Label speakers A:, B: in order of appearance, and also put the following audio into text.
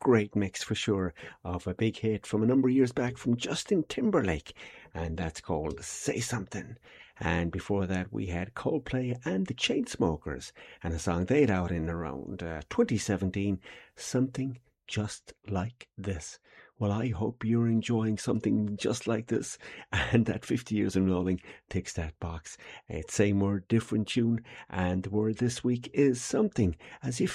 A: great mix for sure of a big hit from a number of years back from Justin Timberlake, and that's called Say Something. And before that, we had Coldplay and the Chainsmokers, and a song they'd out in around 2017, Something Just Like This. Well, I hope you're enjoying something just like this, and that 50 years in rolling ticks that box. It's same word, different tune, and the word this week is something, as if